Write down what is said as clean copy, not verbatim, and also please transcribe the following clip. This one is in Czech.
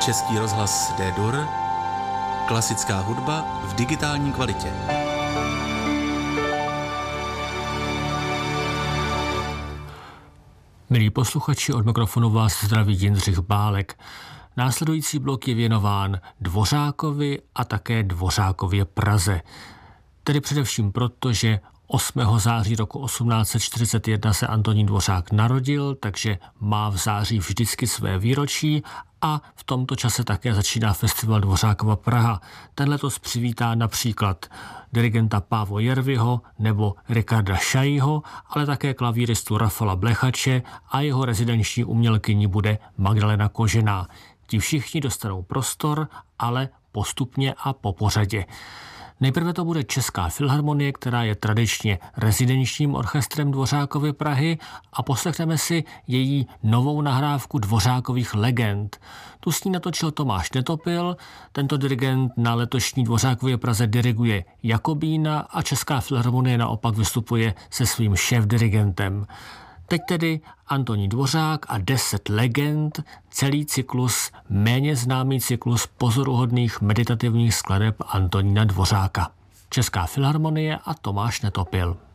Český rozhlas D-Dur, klasická hudba v digitální kvalitě. Milí posluchači, od mikrofonu vás zdraví Jindřich Bálek. Následující blok je věnován Dvořákovi a také Dvořákově Praze. Tedy především proto, že 8. září roku 1841 se Antonín Dvořák narodil, takže má v září vždycky své výročí a v tomto čase také začíná festival Dvořákova Praha. Ten letos přivítá například dirigenta Pávo Jervyho nebo Ricarda Šajího, ale také klavíristu Rafala Blechače a jeho rezidenční umělkyní bude Magdalena Kožená. Ti všichni dostanou prostor, ale postupně a po pořadě. Nejprve to bude Česká filharmonie, která je tradičně rezidenčním orchestrem Dvořákovy Prahy, a poslechneme si její novou nahrávku Dvořákových legend. Tu s ní natočil Tomáš Netopil, tento dirigent na letošní Dvořákově Praze diriguje Jakobína a Česká filharmonie naopak vystupuje se svým šéfdirigentem. Teď tedy Antonín Dvořák a 10 legend, celý cyklus, méně známý cyklus pozoruhodných meditativních skladeb Antonína Dvořáka. Česká filharmonie a Tomáš Netopil.